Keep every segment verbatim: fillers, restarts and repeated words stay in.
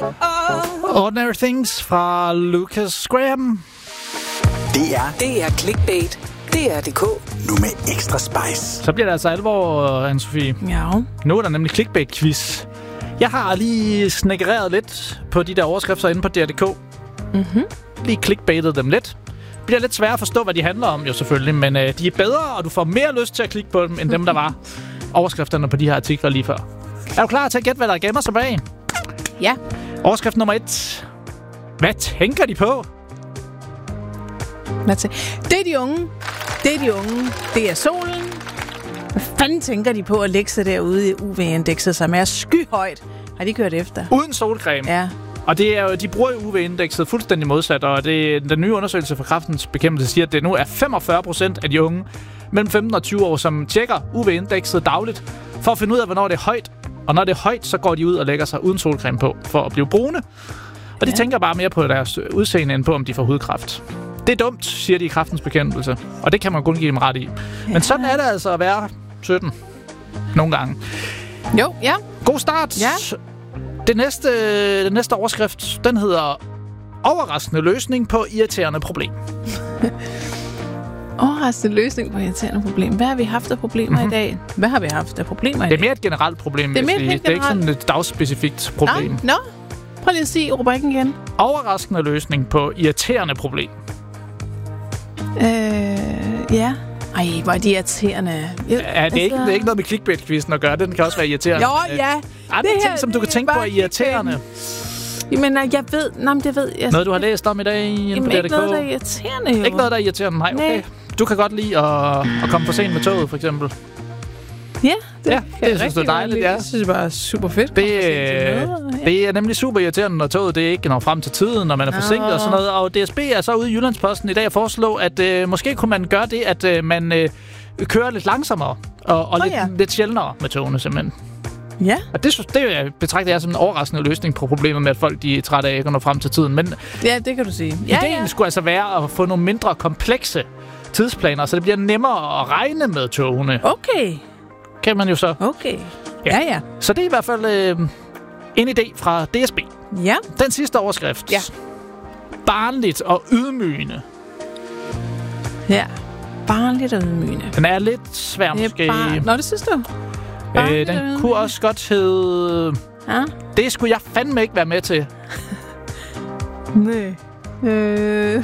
Ordinary Things fra Lucas Graham. Det er Det er Clickbait. Det er D K. Nu med ekstra spice. Så bliver det altså alvor, Anne-Sophie. Ja. Nu er der nemlig clickbait-quiz. Jeg har lige snækkereret lidt på de der overskrifter inde på D R punktum D K. Mhm. Lige clickbaitet dem lidt. Det bliver lidt svært at forstå, hvad de handler om, jo selvfølgelig. Men øh, de er bedre, og du får mere lyst til at klikke på dem, end dem, der var overskrifterne på de her artikler lige før. Er du klar til at gætte, hvad der gemmer sig bag? Ja. Overskrift nummer et. Hvad tænker de på? Hvad til? Det er de unge. Det er de unge. Det er solen. Hvad fanden tænker de på at lægge sig derude i U V-indekset, som er skyhøjt? Har de kørt efter? Uden solcreme. Ja. Og det er jo, de bruger U V-indekset fuldstændig modsat, og det, den nye undersøgelse fra Kræftens Bekæmpelse siger, at det nu er femogfyrre procent af de unge mellem femten og tyve år, som tjekker U V-indekset dagligt, for at finde ud af, hvornår det er højt. Og når det er højt, så går de ud og lægger sig uden solcreme på, for at blive brune. Og de ja. tænker bare mere på deres udseende, end på, om de får hudkræft. Det er dumt, siger de i Kræftens Bekæmpelse. Og det kan man kun give dem ret i. Ja. Men sådan er det altså at være sytten. Nogle gange. Jo, ja. God start. Ja. Det næste, den næste overskrift, den hedder overraskende løsning på irriterende problem. Overraskende løsning på irriterende problem. Hvad har vi haft af problemer mm-hmm. i dag? Hvad har vi haft af problemer i dag? Det er mere et generelt problem, det er, mere det. det er ikke sådan et dagspecifikt problem. Nå, nå. Prøv lige at sige rubrikken igen. Overraskende løsning på irriterende problem. Øh, ja. Ej, hvor er de irriterende. Jeg, ja, det, er altså... ikke, det er ikke noget med clickbait-quizzen at gøre. Den kan også være irriterende. Jo, ja. Andre det ting, her, som du kan tænke på er irriterende. Jamen, jeg ved... Nå, men det ved jeg... Noget, du har læst om i dag? Jamen, ikke noget, der er irriterende, jo. Ikke noget, der er irriterende? Nej, okay. Nej. Du kan godt lide at, at komme for sent med toget, for eksempel. Ja, det, ja, det synes du er dejligt, ja. Det synes jeg bare er super fedt. Det, øh, det er nemlig super irriterende, når toget det ikke når frem til tiden, når man er forsinket og sådan noget. Og D S B er så ude i Jyllandsposten i dag at foreslå, at øh, måske kunne man gøre det, at øh, man øh, kører lidt langsommere og, og oh, lidt, ja. lidt sjældnere med togene, simpelthen. Ja. Og det, det betragter jeg som en overraskende løsning på problemet med, at folk de er trætte af ikke at nå frem til tiden. Men ja, det kan du sige. Ja, ideen ja. skulle altså være at få nogle mindre komplekse tidsplaner, så det bliver nemmere at regne med togene. Okay. Kan man jo så. Okay. Ja, ja. Så det er i hvert fald øh, en idé fra D S B. Ja. Den sidste overskrift. Ja. Barnligt og ydmygende. Ja. Barnligt og ydmygende. Den er lidt svær måske. Bar... Nå, det synes du? Øh, den kunne også godt hedde... Ja? Det skulle jeg fandme ikke være med til. Nej. Øh...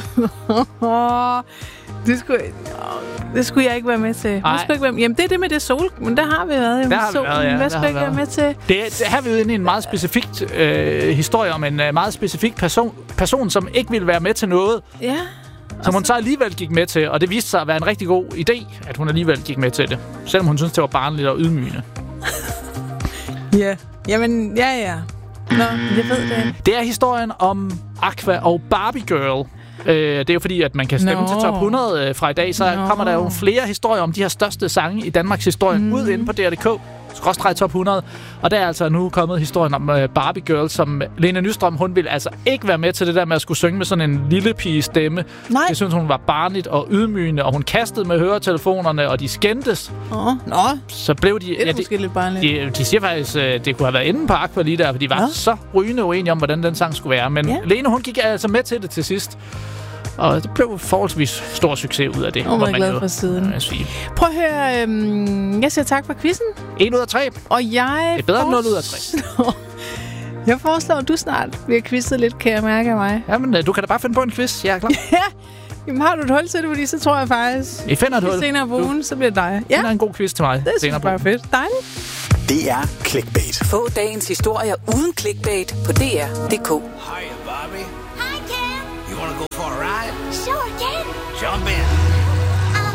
Det skulle, det skulle jeg ikke være med til. Ikke være med. Jamen, det er det med det sol. Men der har vi været. Jamen, der har vi været, ja. Hvad skulle jeg ikke være med til? Det, det har vi jo inde i en meget specifik øh, historie om en uh, meget specifik person, person, som ikke ville være med til noget. Ja. Som hun så alligevel gik med til. Og det viste sig at være en rigtig god idé, at hun alligevel gik med til det. Selvom hun synes det var barnligt og ydmygende. Ja. Jamen, ja, ja. Nå, jeg ved det. Det er historien om Aqua og Barbie Girl. Øh, det er jo fordi, at man kan stemme no. til top hundrede øh, fra i dag, så no. kommer der jo flere historier om de her største sange i Danmarks historie mm. ud inde på D R punktum D K, skråstreg top hundrede. Og der er altså nu kommet historien om øh, Barbie Girl, som Lene Nystrøm, hun ville altså ikke være med til det der med at skulle synge med sådan en lille pige stemme. Nej. Jeg synes, hun var barnligt og ydmygende, og hun kastede med høretelefonerne, og de skændtes. Åh, oh. Nå. Så blev de... Det er ja, måske lidt barnligt. De, de siger faktisk, at det kunne have været inde på Aqua lige der, for de var ja. så rygende uenige om, hvordan den sang skulle være. Men ja. Lene, hun gik altså med til det til sidst. Og det blev forholdsvis stor succes ud af det. Åh, jeg er glad for siden. Prøv at høre, øhm, jeg siger tak for quizzen. en ud af tre. Og jeg... Det er bedre end nul ud af tre. Jeg foreslår, at du snart bliver quizzet lidt, kan jeg mærke af mig. Jamen, du kan da bare finde på en quiz. Jeg er klar. Ja. Jamen, har du et hul til det? Fordi så tror jeg faktisk... I finder et hul. Senere på ugen, så bliver det dig. Ja. Det er en god quiz til mig. Det synes jeg bare fedt. Dejligt. Det er Clickbait. Få dagens historier uden clickbait på D R punktum D K. Hiya, Bobby. Hi, Ken. You wanna go for a ride? Sure, Ken. Jump in.